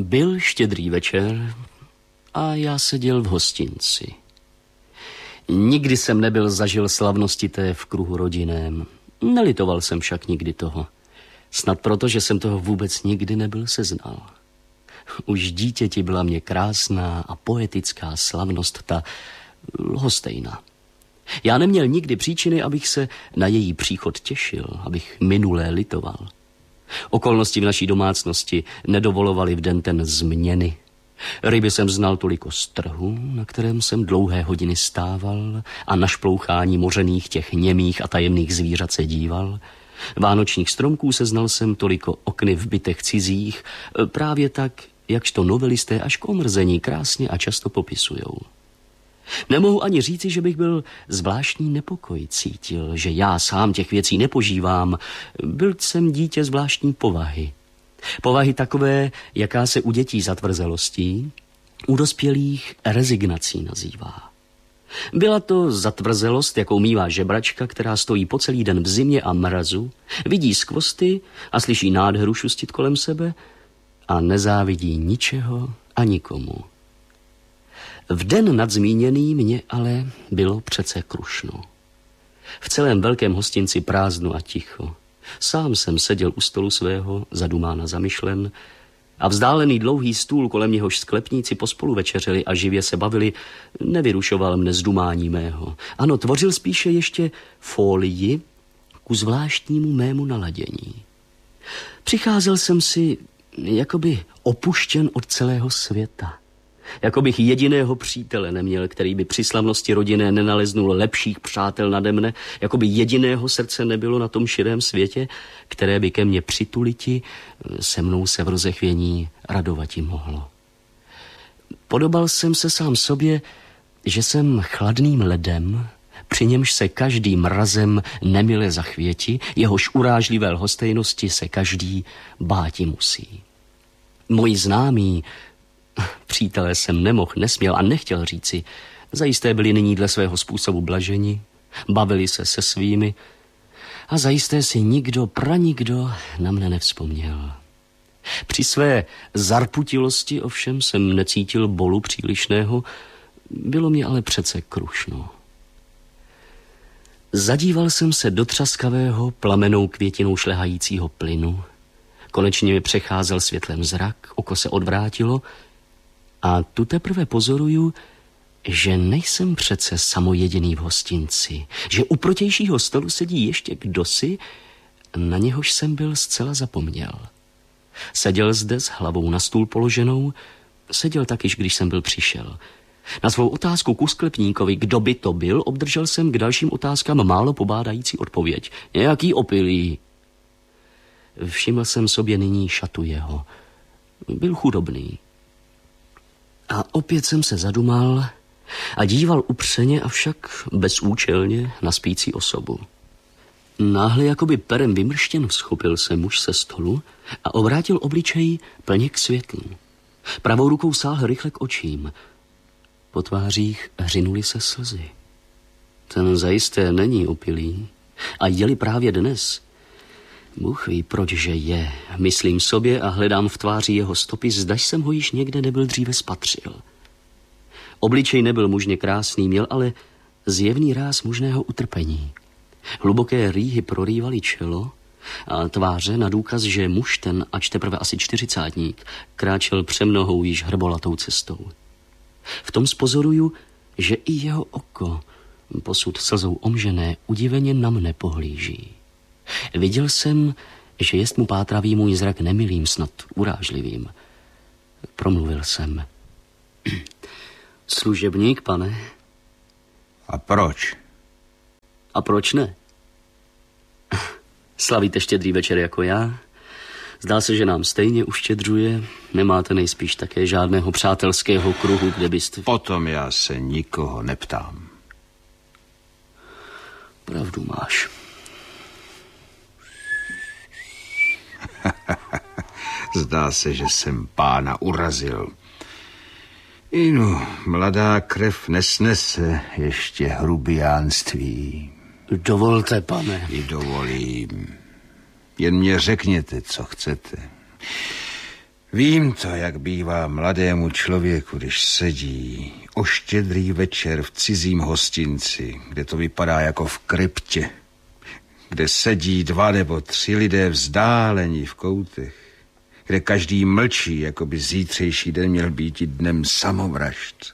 Byl štědrý večer a já seděl v hostinci. Nikdy jsem nebyl zažil slavnosti té v kruhu rodinném. Nelitoval jsem však nikdy toho. Snad proto, že jsem toho vůbec nikdy nebyl seznal. Už dítěti byla mě krásná a poetická slavnost, ta lhostejná. Já neměl nikdy příčiny, abych se na její příchod těšil, abych minulé litoval. Okolnosti v naší domácnosti nedovolovaly v den ten změny. Ryby jsem znal toliko z trhu, na kterém jsem dlouhé hodiny stával a na šplouchání mořených těch němých a tajemných zvířat se díval. Vánočních stromků seznal jsem toliko okny v bytech cizích, právě tak, jakž to novelisté až k omrzení krásně a často popisujou. Nemohu ani říci, že bych byl zvláštní nepokoj cítil, že já sám těch věcí nepožívám. Byl jsem dítě zvláštní povahy. Povahy takové, jaká se u dětí zatvrzelostí, u dospělých rezignací nazývá. Byla to zatvrzelost, jakou mívá žebračka, která stojí po celý den v zimě a mrazu, vidí skvosty a slyší nádheru šustit kolem sebe a nezávidí ničeho a nikomu. V den nadzmíněný mě ale bylo přece krušno. V celém velkém hostinci prázdno a ticho. Sám jsem seděl u stolu svého, zadumán a zamyšlen, a vzdálený dlouhý stůl, kolem něhož sklepníci pospolu večeřeli a živě se bavili, nevyrušoval mne z dumání mého. Ano, tvořil spíše ještě fólii ku zvláštnímu mému naladění. Přicházel jsem si jakoby opuštěn od celého světa. Jako bych jediného přítele neměl, který by při slavnosti rodinné nenaleznul lepších přátel nade mne, jako by jediného srdce nebylo na tom širém světě, které by ke mně přituliti, se mnou se v rozechvění radovati mohlo. Podobal jsem se sám sobě, že jsem chladným ledem, při němž se každý mrazem nemile zachvěti, jehož urážlivé lhostejnosti se každý báti musí. Moji známí, přátelé jsem nemohl, nesměl a nechtěl říci, zajisté byli nyní dle svého způsobu blaženi, bavili se se svými a zajisté si nikdo, pranikdo na mne nevzpomněl. Při své zarputilosti ovšem jsem necítil bolu přílišného, bylo mi ale přece krušno. Zadíval jsem se do třaskavého plamenou květinou šlehajícího plynu, konečně mi přecházel světlem zrak, oko se odvrátilo a tu teprve pozoruju, že nejsem přece samojediný v hostinci, že u protějšího stolu sedí ještě kdosi, na něhož jsem byl zcela zapomněl. Seděl zde s hlavou na stůl položenou, seděl takyž, když jsem byl přišel. Na svou otázku ku sklepníkovi, kdo by to byl, obdržel jsem k dalším otázkám málo pobádající odpověď. Nějaký opilý. Všiml jsem sobě nyní šatu jeho. Byl chudobný. A opět jsem se zadumal a díval upřeně, avšak bezúčelně na spící osobu. Náhle jakoby perem vymrštěn vzchopil se muž se stolu a obrátil obličej plně k světlu. Pravou rukou sáhl rychle k očím. Po tvářích hřinuly se slzy. Ten zajisté není opilý a jeli právě dnes. Bůh ví, proč že je. Myslím sobě a hledám v tváři jeho stopy, zdaž jsem ho již někde nebyl dříve spatřil. Obličej nebyl mužně krásný, měl ale zjevný ráz mužného utrpení. Hluboké rýhy prorývaly čelo a tváře na důkaz, že muž ten, ač teprve asi 40, kráčel přemnohou již hrbolatou cestou. V tom spozoruju, že i jeho oko, posud slzou omžené, udiveně na mne pohlíží. Viděl jsem, že jest mu pátravý můj zrak nemilým, snad urážlivým. Promluvil jsem. Služebník, pane. A proč? A proč ne? Slavíte štědrý večer jako já? Zdá se, že nám stejně uštědřuje. Nemáte nejspíš také žádného přátelského kruhu, kde byste... Potom já se nikoho neptám. Pravdu máš. Zdá se, že jsem pána urazil. Inu, mladá krev nesnese ještě hrubiánství. Dovolte, pane. I dovolím. Jen mě řekněte, co chcete. Vím to, jak bývá mladému člověku, když sedí o štědrý večer v cizím hostinci, kde to vypadá jako v kryptě, kde sedí 2 nebo 3 lidé vzdálení v koutech, kde každý mlčí, jako by zítřejší den měl být i dnem samovražd.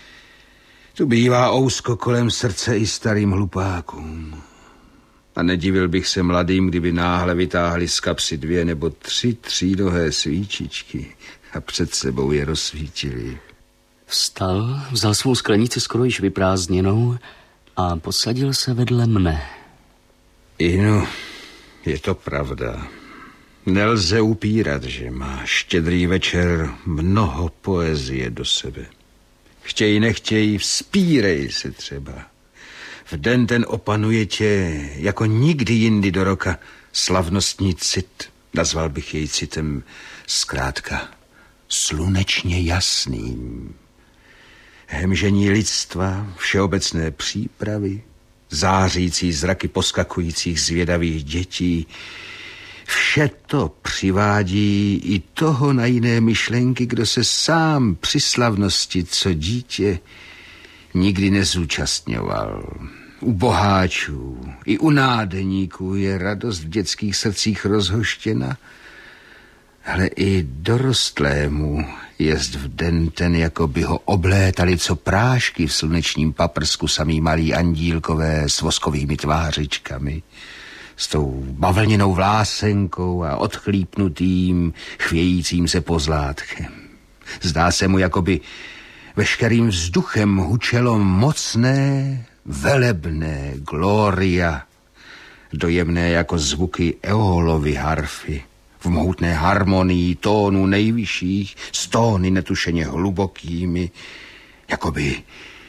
Tu bývá ousko kolem srdce i starým hlupákům. A nedivil bych se mladým, kdyby náhle vytáhli z kapsy 2 nebo 3 třínohé svíčičky a před sebou je rozsvítili. Vstal, vzal svou sklenici skoro již vyprázdněnou a posadil se vedle mne. Inu, je to pravda. Nelze upírat, že má štědrý večer mnoho poezie do sebe. Chtěj, nechtěj, vzpírej se třeba. V den ten opanuje tě jako nikdy jindy do roka slavnostní cit. Nazval bych jej citem zkrátka slunečně jasným. Hemžení lidstva, všeobecné přípravy, zářící zraky poskakujících zvědavých dětí, vše to přivádí i toho na jiné myšlenky, kdo se sám při slavnosti, co dítě, nikdy nezúčastňoval. U boháčů i u nádeníků je radost v dětských srdcích rozhoštěna, ale i dorostlému jest v den ten, jako by ho oblétali co prášky v slunečním paprsku samý malí andílkové s voskovými tvářičkami, s tou bavlněnou vlásenkou a odchlípnutým, chvějícím se pozlátkem. Zdá se mu, jako by veškerým vzduchem hučelo mocné, velebné gloria, dojemné jako zvuky Eolovy harfy, v mohutné harmonii tónů nejvyšších, s tóny netušeně hlubokými, jakoby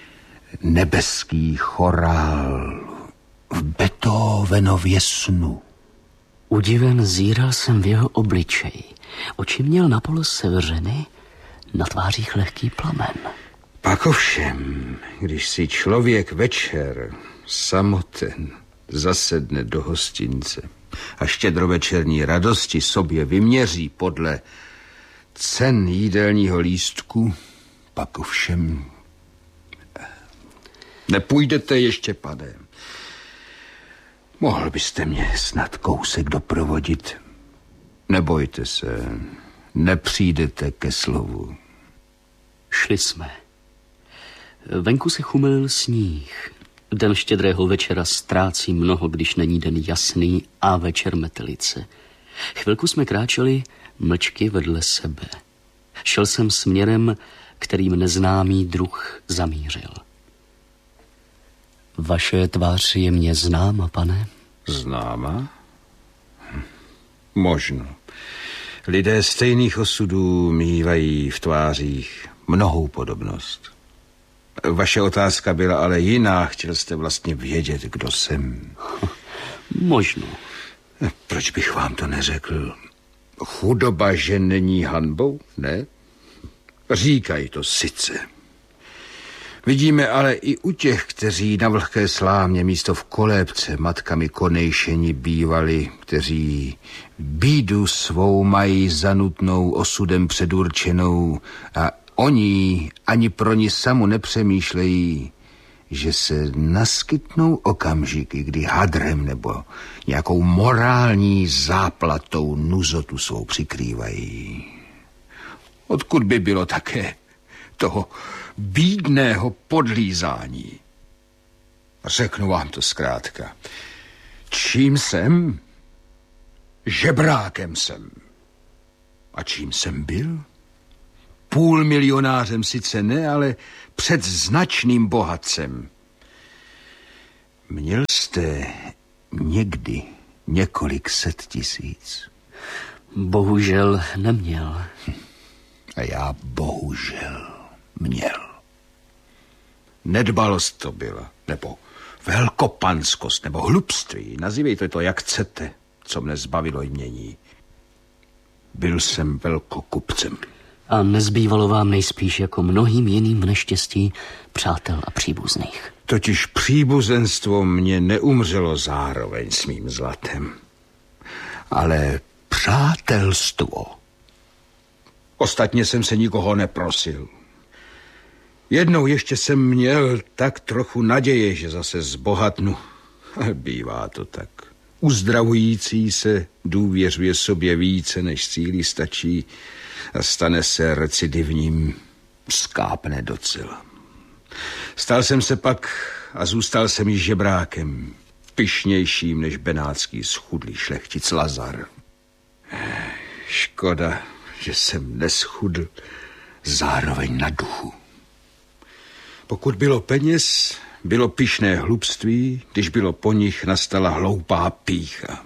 nebeský chorál v Beethovenově snu. Udiven zíral jsem v jeho obličej. Oči měl napolo sevřeny, na tvářích lehký plamen. Pak ovšem, když si člověk večer samoten zasedne do hostince a štědrovečerní radosti sobě vyměří podle cen jídelního lístku, pak ovšem nepůjdete ještě, pane. Mohl byste mě snad kousek doprovodit? Nebojte se, nepřijdete ke slovu. Šli jsme. Venku se chumil sníh. Den štědrého večera ztrácí mnoho, když není den jasný a večer metelice. Chvilku jsme kráčeli mlčky vedle sebe. Šel jsem směrem, kterým neznámý druh zamířil. Vaše tvář je mně známa, pane? Známa? Možno. Lidé stejných osudů mívají v tvářích mnohou podobnost. Vaše otázka byla ale jiná. Chtěl jste vlastně vědět, kdo jsem. Možno. Proč bych vám to neřekl? Chudoba, že není hanbou, ne? Říkají to sice. Vidíme ale i u těch, kteří na vlhké slámě místo v kolébce matkami konejšeni bývali, kteří bídu svou mají zanutnou osudem předurčenou a oni ani pro ní samu nepřemýšlejí, že se naskytnou okamžiky, kdy hadrem nebo nějakou morální záplatou nuzotu svou přikrývají. Odkud by bylo také toho bídného podlízání? Řeknu vám to zkrátka. Čím jsem? Žebrákem jsem. A čím jsem byl? Půlmilionářem sice ne, ale před značným bohatcem. Měl jste někdy několik set tisíc? Bohužel neměl. A já bohužel měl. Nedbalost to byla, nebo velkopanskost, nebo hlupství. Nazývejte to, jak chcete, co mne zbavilo jmění. Byl jsem velkokupcem. A nezbývalo vám nejspíš jako mnohým jiným v neštěstí přátel a příbuzných. Totiž příbuzenstvo mě neumřelo zároveň s mým zlatem. Ale přátelstvo, Ostatně jsem se nikoho neprosil. Jednou ještě jsem měl tak trochu naděje, že zase zbohatnu. Ale bývá to tak. Uzdravující se důvěřuje sobě více, než síly stačí a stane se recidivním, skápne docela. Stal jsem se pak a zůstal jsem již žebrákem, pyšnějším než benátský schudlý šlechtic Lazar. Škoda, že jsem neschudl zároveň na duchu. Pokud bylo peněz, bylo pyšné hlupství, když bylo po nich, nastala hloupá pýcha.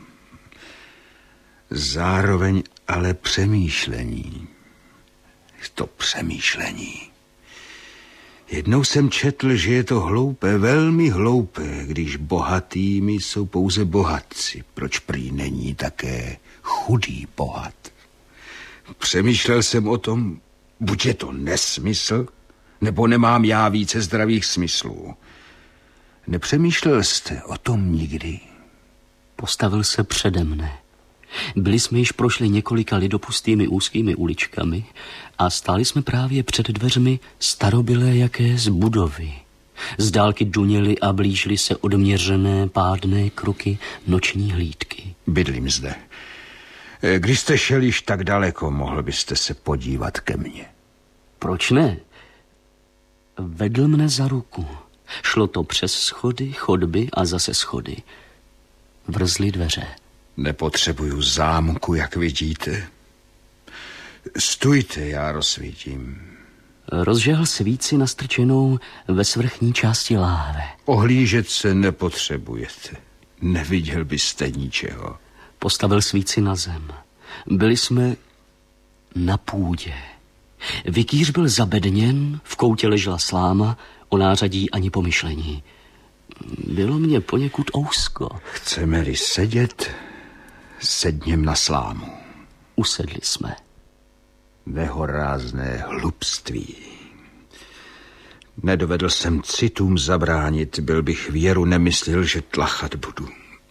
Zároveň ale přemýšlení. To přemýšlení. Jednou jsem četl, že je to hloupé, velmi hloupé, když bohatými jsou pouze bohatci. Proč prý není také chudý bohat? Přemýšlel jsem o tom, buď je to nesmysl, nebo nemám já více zdravých smyslů. Nepřemýšlel jste o tom nikdy? Postavil se přede mne. Byli jsme již prošli několika lidopustými úzkými uličkami a stáli jsme právě před dveřmi starobylé jaké z budovy. Z dálky duněly a blížily se odměřené pádné kroky noční hlídky. Bydlím zde. Když jste šel již tak daleko, mohl byste se podívat ke mně. Proč ne? Vedl mne za ruku. Šlo to přes schody, chodby a zase schody. Vrzly dveře. Nepotřebuju zámku, jak vidíte. Stůjte, já rozsvítím. Rozžehl svíci nastrčenou ve svrchní části láhve. Ohlížet se nepotřebujete. Neviděl byste ničeho. Postavil svíci na zem. Byli jsme na půdě. Vikýř byl zabedněn, v koutě ležela sláma, o nářadí ani pomyšlení. Bylo mě poněkud ousko. Chceme-li sedět, sedněm na slámu. Usedli jsme. Nehorázné hlupství. Nedovedl jsem citům zabránit, byl bych věru nemyslel, že tlachat budu.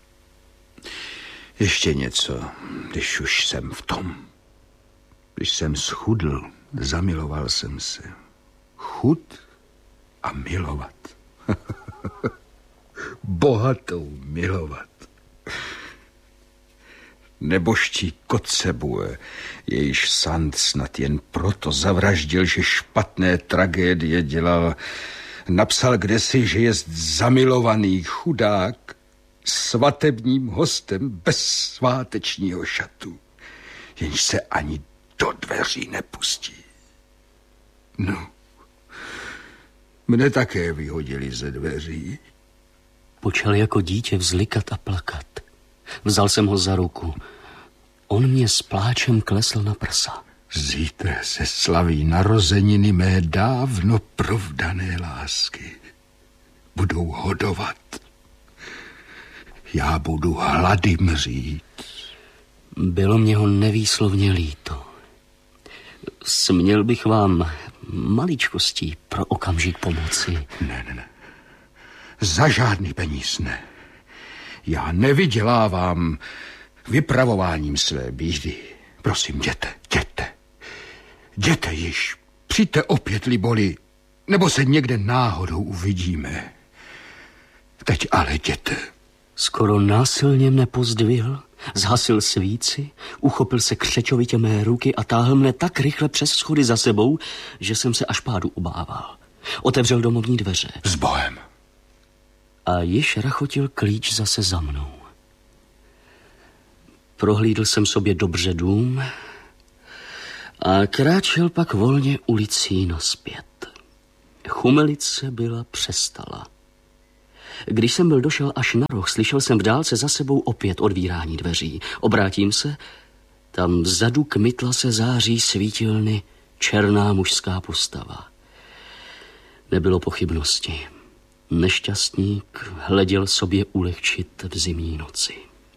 Ještě něco, když už jsem v tom. Když jsem schudl, zamiloval jsem se. Chud a milovat. Bohatou milovat. Nebožtí Kotzebue, jejíž Sant snad jen proto zavraždil, že špatné tragédie dělal, napsal kdesi, že je zamilovaný chudák svatebním hostem bez svátečního šatu, jenž se ani do dveří nepustí. No, mne také vyhodili ze dveří. Počal jako dítě vzlikat a plakat. Vzal jsem ho za ruku. On mě s pláčem klesl na prsa. Zítra se slaví narozeniny mé dávno provdané lásky. Budou hodovat. Já budu hlady mřít. Bylo mě ho nevýslovně líto. Směl bych vám maličkostí pro okamžik pomoci. Ne. Za žádný peníz ne. Já nevydělávám vypravováním své bídy. Prosím, jděte. Jděte již. Přijďte opět, liboli, nebo se někde náhodou uvidíme. Teď ale jděte. Skoro násilně mne pozdvihl, zhasil svíci, uchopil se křečovitě mé ruky a táhl mne tak rychle přes schody za sebou, že jsem se až pádu obával. Otevřel domovní dveře. S Bohem. A již rachotil klíč zase za mnou. Prohlídl jsem sobě dobře dům a kráčel pak volně ulicí nazpět. Chumelice byla přestala. Když jsem byl došel až na roh, slyšel jsem v dálce za sebou opět odvírání dveří. Obrátím se, tam vzadu kmitla se září svítilny černá mužská postava. Nebylo pochybnosti. Nešťastník hleděl sobě ulehčit v zimní noci.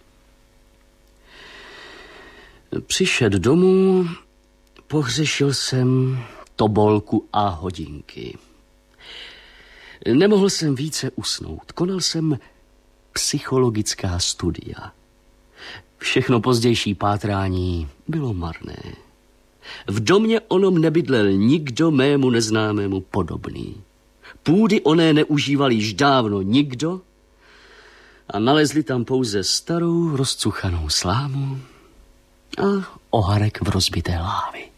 Přišed domů, pohřešil jsem tobolku a hodinky. Nemohl jsem více usnout. Konal jsem psychologická studia. Všechno pozdější pátrání bylo marné. V domě onom nebydlel nikdo mému neznámému podobný. Půdy oné neužíval již dávno nikdo a nalezli tam pouze starou rozcuchanou slámu a oharek v rozbité lávy.